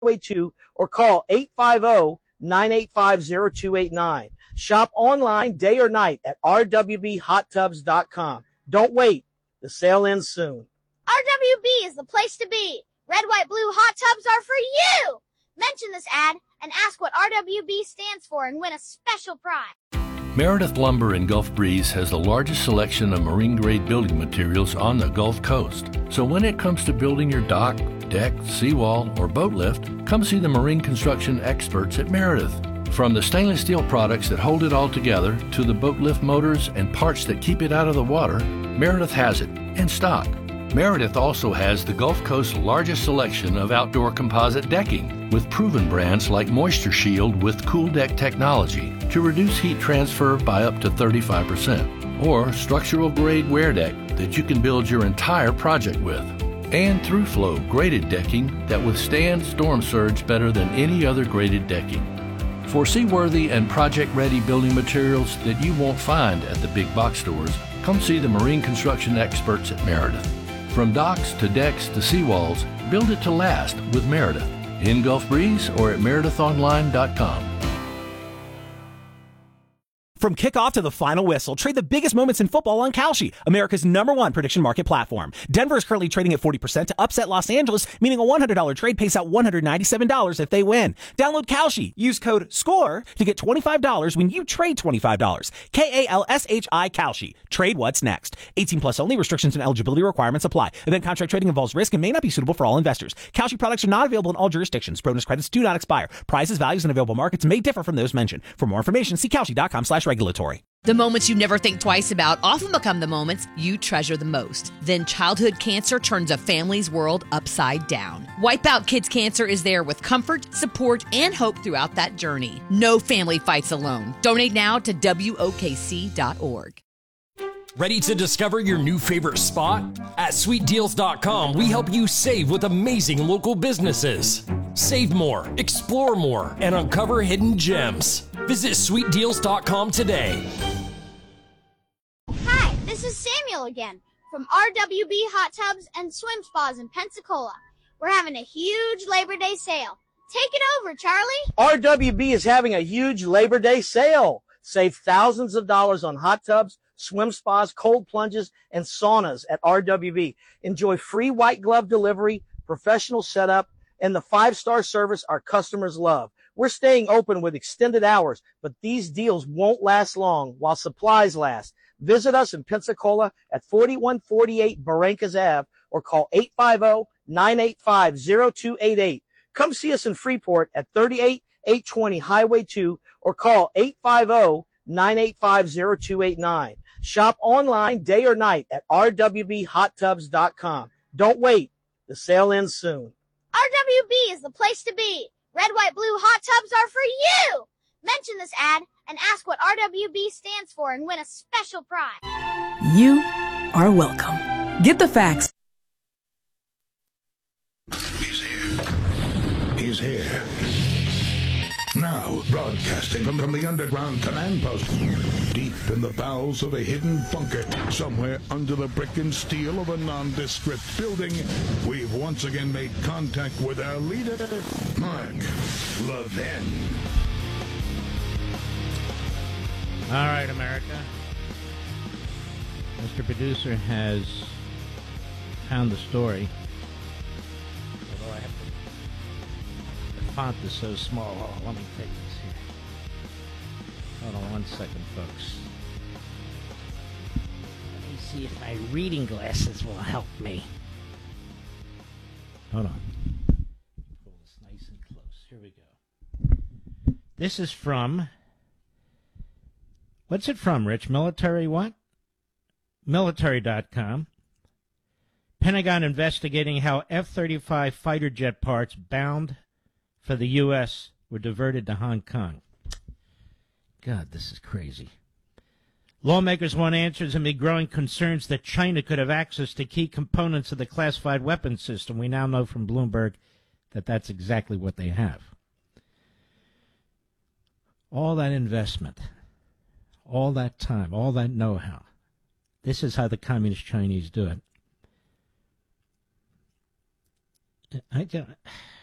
Highway 2 or call 850-985-0289. Shop online day or night at rwbhottubs.com. Don't wait. The sale ends soon. RWB is the place to be. Red, white, blue hot tubs are for you. Mention this ad and ask what RWB stands for and win a special prize. Meredith Lumber in Gulf Breeze has the largest selection of marine-grade building materials on the Gulf Coast. So when it comes to building your dock, deck, seawall, or boat lift, come see the marine construction experts at Meredith. From the stainless steel products that hold it all together to the boat lift motors and parts that keep it out of the water, Meredith has it in stock. Meredith also has the Gulf Coast's largest selection of outdoor composite decking with proven brands like Moisture Shield with Cool Deck technology to reduce heat transfer by up to 35%, or structural grade wear deck that you can build your entire project with, and Through-Flow graded decking that withstands storm surge better than any other graded decking. For seaworthy and project-ready building materials that you won't find at the big box stores, come see the marine construction experts at Meredith. From docks to decks to seawalls, build it to last with Meredith. In Gulf Breeze or at meredithonline.com. From kickoff to the final whistle, trade the biggest moments in football on Kalshi, America's #1 prediction market platform. Denver is currently trading at 40% to upset Los Angeles, meaning a $100 trade pays out $197 if they win. Download Kalshi. Use code SCORE to get $25 when you trade $25. KALSHI Kalshi. Trade what's next. 18 plus only. Restrictions and eligibility requirements apply. Event contract trading involves risk and may not be suitable for all investors. Kalshi products are not available in all jurisdictions. Bonus credits do not expire. Prices, values, and available markets may differ from those mentioned. For more information, see Kalshi.com/regulatory. The moments you never think twice about often become the moments you treasure the most. Then childhood cancer turns a family's world upside down. Wipeout Kids Cancer is there with comfort, support, and hope throughout that journey. No family fights alone. Donate now to WOKC.org. Ready to discover your new favorite spot? At SweetDeals.com, we help you save with amazing local businesses. Save more, explore more, and uncover hidden gems. Visit SweetDeals.com today. Hi, this is Samuel again from RWB Hot Tubs and Swim Spas in Pensacola. We're having a huge Labor Day sale. Take it over, Charlie. RWB is having a huge Labor Day sale. Save thousands of dollars on hot tubs, swim spas, cold plunges, and saunas at RWB. Enjoy free white glove delivery, professional setup, and the 5-star service our customers love. We're staying open with extended hours, but these deals won't last long while supplies last. Visit us in Pensacola at 4148 Barrancas Ave or call 850-985-0288. Come see us in Freeport at 38820 Highway 2 or call 850-985-0289. Shop online day or night at rwbhottubs.com. Don't wait. The sale ends soon. RWB is the place to be. Red, white, blue hot tubs are for you. Mention this ad and ask what RWB stands for and win a special prize. You are welcome. Get the facts. He's here. He's here. Now, broadcasting from the underground command post, deep in the bowels of a hidden bunker, somewhere under the brick and steel of a nondescript building, we've once again made contact with our leader, Mark Levin. All right, America. Mr. Producer has found the story. Although I have to... The font is so small. Oh, let me take this here. Hold on 1 second, folks. Let me see if my reading glasses will help me. Hold on. Pull this nice and close. Here we go. This is from... What's it from, Rich? Military what? Military.com. Pentagon investigating how F-35 fighter jet parts bound for the U.S. were diverted to Hong Kong. God, this is crazy. Lawmakers want answers amid growing concerns that China could have access to key components of the classified weapons system. We now know from Bloomberg that that's exactly what they have. All that investment, all that time, all that know-how. This is how the communist Chinese do it.